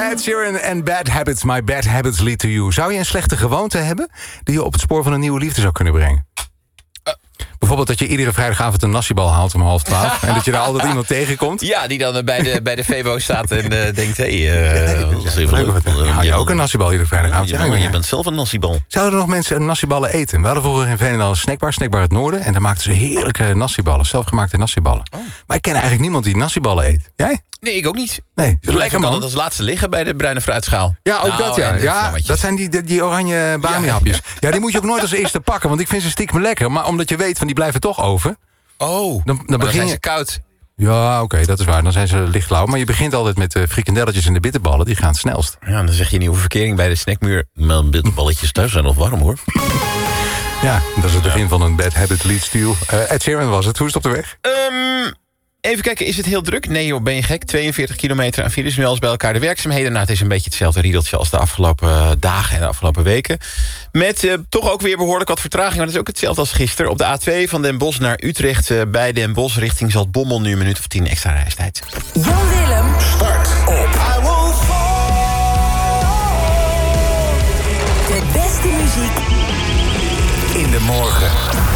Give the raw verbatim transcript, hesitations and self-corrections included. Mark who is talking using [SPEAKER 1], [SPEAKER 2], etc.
[SPEAKER 1] Ed Sheeran en Bad Habits. My Bad Habits Lead to You. Zou je een slechte gewoonte hebben die je op het spoor van een nieuwe liefde zou kunnen brengen? Uh. Bijvoorbeeld dat je iedere vrijdagavond een nasibal haalt om half twaalf. En dat je daar altijd iemand tegenkomt.
[SPEAKER 2] Ja, die dan bij de, bij de Febo staat en uh, denkt... hé, hey, uh,
[SPEAKER 1] ja, ja, hou je ook een nasibal iedere vrijdagavond?
[SPEAKER 2] Ja, je, je bent zelf een nasibal.
[SPEAKER 1] Zouden er nog mensen nasiballen eten? We hadden vroeger in Veenendaal een snackbar, Snackbar het Noorden. En daar maakten ze heerlijke nasiballen, zelfgemaakte nasiballen. Oh. Maar ik ken eigenlijk niemand die nasiballen eet. Jij?
[SPEAKER 2] Nee, ik ook niet.
[SPEAKER 1] Nee,
[SPEAKER 2] dus lekker man. Dat als laatste liggen bij de bruine fruitschaal.
[SPEAKER 1] Ja, ook
[SPEAKER 2] nou,
[SPEAKER 1] dat ja. Ja, dat zijn die, die, die oranje bami-hapjes. Ja. ja, die moet je ook nooit als eerste pakken. Want ik vind ze stiekem lekker. Maar omdat je weet van die blijven toch over.
[SPEAKER 2] Oh, dan, dan, begin zijn je... ze koud.
[SPEAKER 1] Ja, oké, okay, dat is waar. Dan zijn ze licht lauw. Maar je begint altijd met de frikandelletjes en de bitterballen. Die gaan het snelst.
[SPEAKER 2] Ja, dan zeg je nieuwe verkering bij de snackmuur. Mijn bitterballetjes thuis zijn nog warm, hoor.
[SPEAKER 1] Ja, dat is het begin ja. van een bad habit leads to you. Uh, Ed Sheeran was het. Hoe is het op de weg?
[SPEAKER 2] Um, even kijken, is het heel druk? Nee joh, ben je gek? tweeënveertig kilometer aan files, nu alles bij elkaar. De werkzaamheden, nou, het is een beetje hetzelfde riedeltje als de afgelopen dagen en de afgelopen weken. Met uh, toch ook weer behoorlijk wat vertraging, maar dat is ook hetzelfde als gisteren. Op de A twee van Den Bosch naar Utrecht, uh, bij Den Bosch richting Zaltbommel, nu een minuut of tien extra reistijd.
[SPEAKER 3] Jan Willem start op. I won't fall. De beste muziek in de morgen.